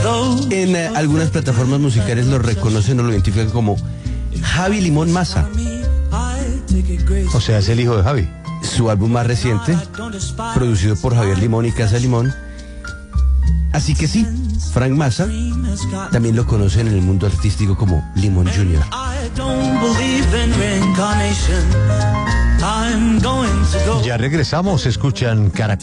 En algunas plataformas musicales lo reconocen o lo identifican como Javi Limón Massa. O sea, es el hijo de Javi. Su álbum más reciente, producido por Javier Limón y Casa Limón. Así que sí, Frank Massa también lo conocen en el mundo artístico como Limón Jr. Ya regresamos, escuchan Caracol.